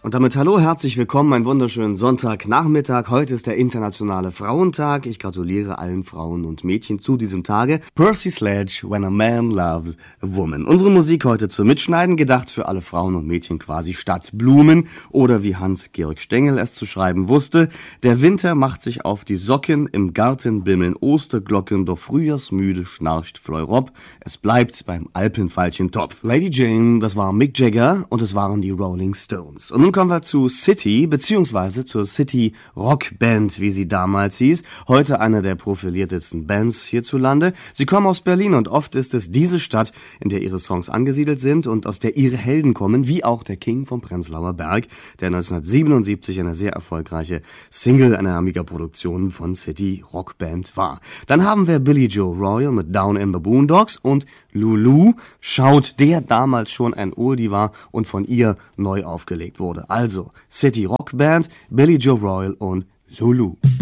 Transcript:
Und damit hallo, herzlich willkommen, einen wunderschönen Sonntagnachmittag. Heute ist der internationale Frauentag. Ich gratuliere allen Frauen und Mädchen zu diesem Tage. Percy Sledge, When a Man Loves a Woman. Unsere Musik heute zum Mitschneiden, gedacht für alle Frauen und Mädchen quasi statt Blumen. Oder wie Hans-Georg Stengel es zu schreiben wusste, der Winter macht sich auf die Socken, im Garten bimmeln Osterglocken, doch frühjahrsmüde schnarcht Fleurop. Es bleibt beim Alpenveilchen-Topf. Lady Jane, das war Mick Jagger und es waren die Rolling Stones. Und nun kommen wir zu City, beziehungsweise zur City Rock Band, wie sie damals hieß. Heute eine der profiliertesten Bands hierzulande. Sie kommen aus Berlin und oft ist es diese Stadt, in der ihre Songs angesiedelt sind und aus der ihre Helden kommen, wie auch der King vom Prenzlauer Berg, der 1977 eine sehr erfolgreiche Single einer Amiga-Produktion von City Rock Band war. Dann haben wir Billy Joe Royal mit Down in the Boondocks und Lulu, schaut, der damals schon ein Oldie war und von ihr neu aufgelegt wurde. Also City Rock Band, Billy Joe Royal und Lulu.